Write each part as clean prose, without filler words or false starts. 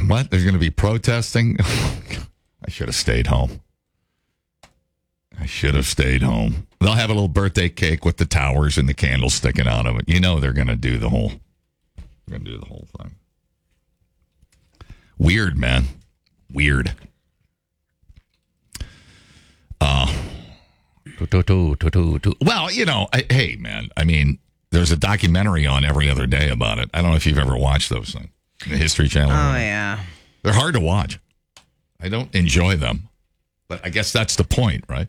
What? There's going to be protesting? I should have stayed home. They'll have a little birthday cake with the towers and the candles sticking out of it. You know they're going to do the whole thing. Weird, man. Weird. Well, hey, man. I mean, there's a documentary on every other day about it. I don't know if you've ever watched those things. The History Channel. Oh, yeah. They're hard to watch. I don't enjoy them. But I guess that's the point, right?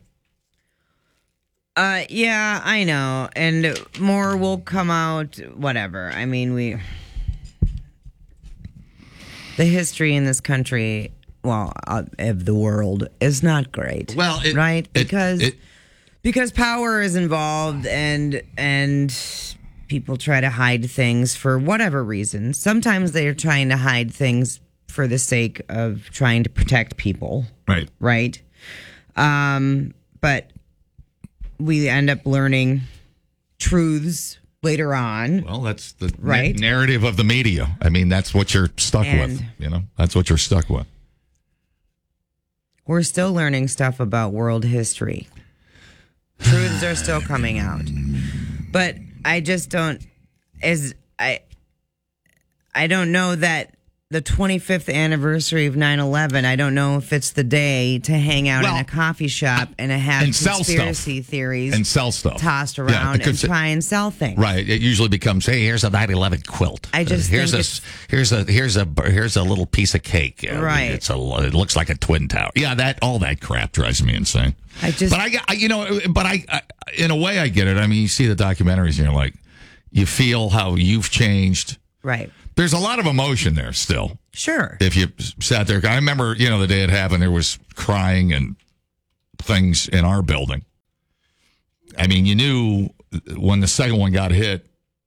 Yeah, I know. And more will come out, whatever. I mean, the history in this country, of the world, is not great. Well, right? Because power is involved and people try to hide things for whatever reason. Sometimes they're trying to hide things for the sake of trying to protect people. Right. Right? But we end up learning truths later on. Well, that's the right? narrative of the media. I mean, that's what you're stuck with. That's what you're stuck with. We're still learning stuff about world history. Truths are still coming out. But I just don't, I don't know that the 25th anniversary of 9/11, I don't know if it's the day to hang out in a coffee shop and have conspiracy theories and sell stuff tossed around and try and sell things. Right. It usually becomes, hey, here's a 9/11 quilt. I just here's a little piece of cake. Right. It looks like a twin tower. Yeah, all that crap drives me insane. But in a way I get it. I mean, you see the documentaries and you're like, you feel how you've changed. Right. There's a lot of emotion there still. Sure. If you sat there, I remember, the day it happened, there was crying and things in our building. I mean, you knew when the second one got hit.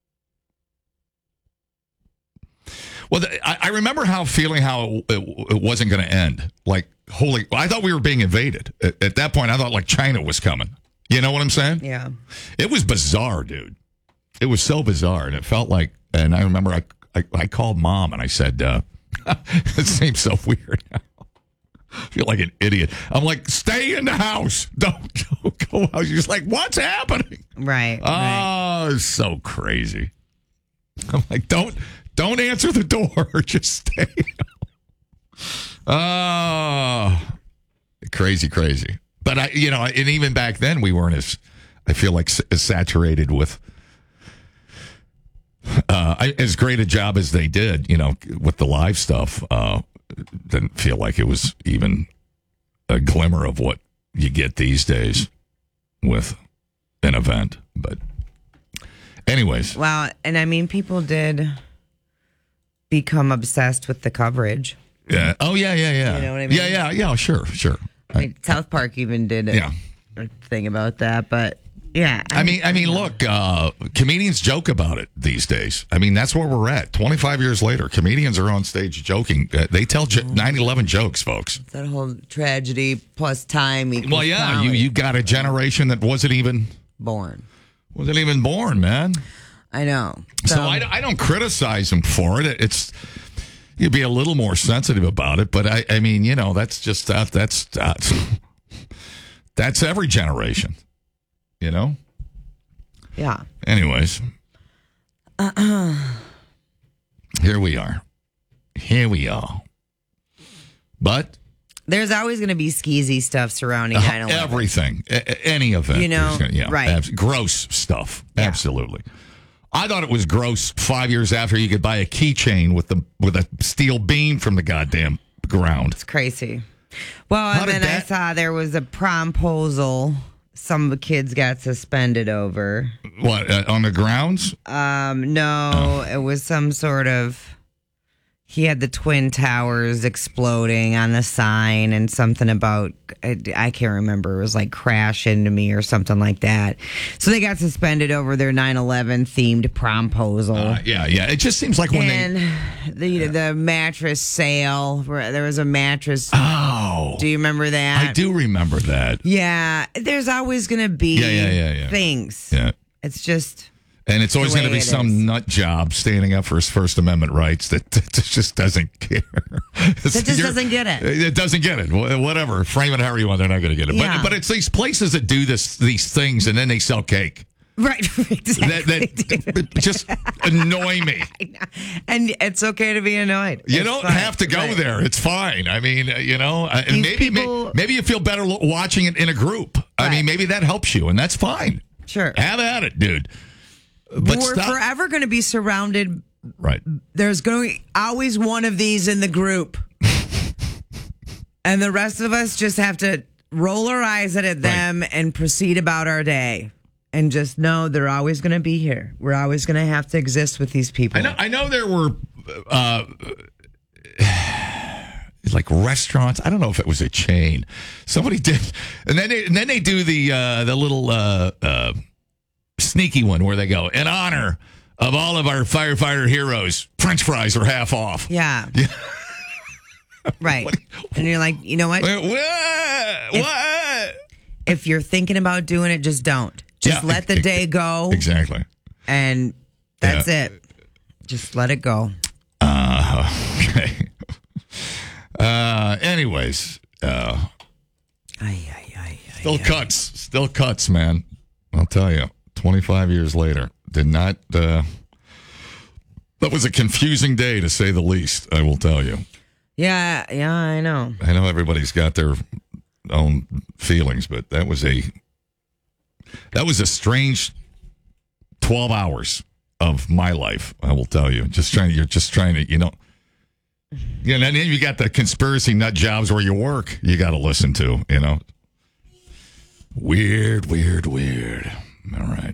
Well, I remember feeling how it wasn't going to end. Like, I thought we were being invaded. At that point, I thought like China was coming. You know what I'm saying? Yeah. It was bizarre, dude. It was so bizarre. And it felt like, and I remember I called Mom and I said, it seems so weird now. I feel like an idiot. I'm like, stay in the house. Don't go out. She's like, what's happening? Right. Oh, it's so crazy. I'm like, don't answer the door. Just stay. Oh, crazy. But and even back then we weren't I feel like as saturated with, as great a job as they did, with the live stuff, didn't feel like it was even a glimmer of what you get these days with an event. But anyways. Well, and I mean, people did become obsessed with the coverage. Yeah. Oh, yeah. You know what I mean? Yeah. Sure. I mean, South Park even did a thing about that, but yeah. I mean, look, comedians joke about it these days. I mean, that's where we're at. 25 years later, comedians are on stage joking. They tell 9/11 jokes, folks. That whole tragedy plus time equals Well, yeah, comedy. you got a generation that wasn't even born. Man. I know. So I don't criticize them for it. You'd be a little more sensitive about it, but I mean, that's just that's every generation. Yeah. Anyways. Here we are. But there's always going to be skeezy stuff surrounding 9/11. Everything. Any event. Right. Gross stuff. Yeah. Absolutely. I thought it was gross 5 years after you could buy a keychain with a steel beam from the goddamn ground. It's crazy. Well, and then I saw there was a promposal some kids got suspended over. What, on the grounds? No, It was some sort of... He had the Twin Towers exploding on the sign and something about, I can't remember, it was like crash into me or something like that. So they got suspended over their 9/11 themed promposal. Yeah. It just seems like when the mattress sale, where there was a mattress. Oh. Do you remember that? I do remember that. Yeah. There's always going to be things. Yeah. It's just... And it's always the way going to be it some is. nut job standing up for his First Amendment rights that just doesn't care. That just doesn't get it. It doesn't get it. Whatever. Frame it however you want. They're not going to get it. Yeah. But it's these places that do these things and then they sell cake. Right, exactly. That just annoy me. And it's okay to be annoyed. You It's don't fine. have to go Right. there. It's fine. I mean, and These maybe people- maybe you feel better watching it in a group. I Right. mean, maybe that helps you, and that's fine. Sure. Have at it, dude. But We're stop. forever going to be surrounded. Right. There's going to always one of these in the group. And the rest of us just have to roll our eyes at them and proceed about our day. And just know they're always going to be here. We're always going to have to exist with these people. I know there were like restaurants. I don't know if it was a chain. Somebody did, and then they do the little sneaky one where they go, in honor of all of our firefighter heroes, French fries are half off. Yeah. Right. And you're like, you know what? What? If you're thinking about doing it, just don't. Just Yeah, let the day go. Exactly. And that's it. Just let it go. Okay. Anyways, still cuts, man. I'll tell you. 25 years later, did not. That was a confusing day to say the least. I will tell you. Yeah, I know. I know everybody's got their own feelings, but that was a strange 12 hours of my life. I will tell you. You're just trying to, and then you got the conspiracy nut jobs where you work. You got to listen to, Weird. All right.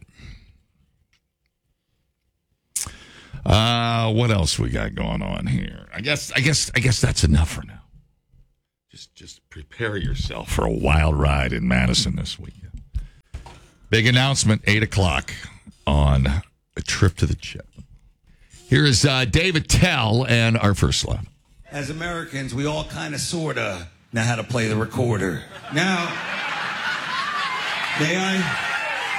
What else we got going on here? I guess that's enough for now. Just prepare yourself for a wild ride in Madison this weekend. Big announcement, 8:00 on a trip to the chip. Here is David Tell and our first love. As Americans, we all kind of, sort of know how to play the recorder. Now, may I?